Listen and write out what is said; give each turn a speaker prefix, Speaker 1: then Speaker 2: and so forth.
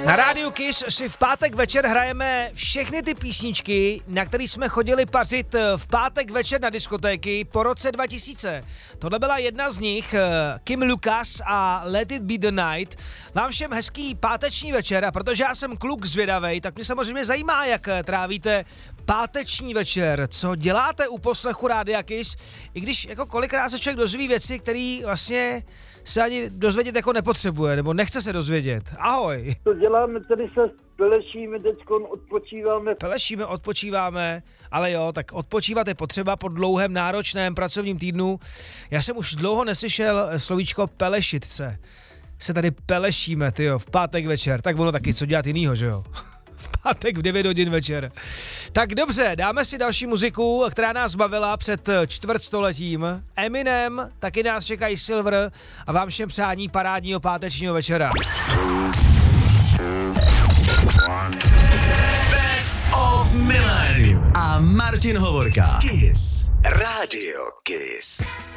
Speaker 1: Na rádiu Kiss si v pátek večer hrajeme všechny ty písničky, na které jsme chodili pařit v pátek večer na diskotéky po roce 2000. Tohle byla jedna z nich, Kim Lucas a Let It Be The Night. Vám všem hezký páteční večer a protože já jsem kluk zvědavej, tak mě samozřejmě zajímá, jak trávíte páteční večer, co děláte u poslechu Rádia Kiss, i když jako kolikrát se člověk dozví věci, které vlastně se ani dozvědět jako nepotřebuje, nebo nechce se dozvědět. Ahoj.
Speaker 2: To děláme, tady se pelešíme, teďkon
Speaker 1: odpočíváme, ale jo, tak odpočívat je potřeba po dlouhém náročném pracovním týdnu. Já jsem už dlouho neslyšel slovíčko pelešitce. Se tady pelešíme, tyjo, v pátek večer, tak ono taky co dělat jinýho, že jo? V pátek v 9 hodin večer. Tak dobře, dáme si další muziku, která nás bavila před čtvrtstoletím. Eminem, taky nás čekají Silver a vám všem přání parádního pátečního večera.
Speaker 3: Best of Millennium a Martin Hovorka. Kiss. Radio Kiss.